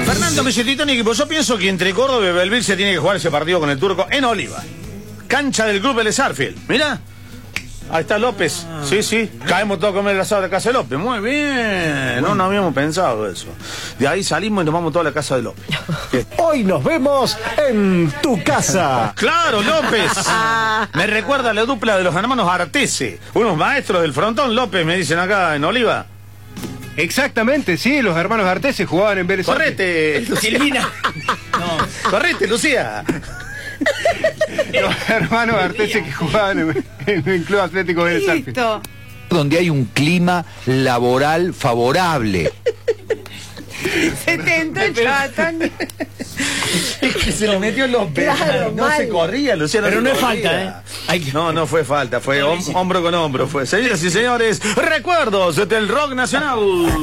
Fernando me dice, Titanic, pues yo pienso que entre Córdoba y Belville se tiene que jugar ese partido con el Turco en Oliva. Cancha del Club El Sarfield. Mira. Ahí está López. Sí. Caemos todos a comer el asado de la casa de López. Muy bien. No habíamos pensado eso. De ahí salimos y nos vamos toda la casa de López. Hoy nos vemos en tu casa. ¡Claro, López! Me recuerda la dupla de los hermanos Artese. Unos maestros del frontón, López, me dicen acá en Oliva. Exactamente, sí, los hermanos Artese jugaban en Vélez. Correte, Silvina. No. Correte, Lucía. Los hermanos Artese que jugaban en el Club Atlético Vélez Sarsfield. Donde hay un clima laboral favorable. 78 años. Es que se le metió en los pelos. Claro, no mal. se corría, Luciano. Pero no es corría. falta, No fue falta, fue hombro con hombro. Señoras y señores, recuerdos del rock nacional.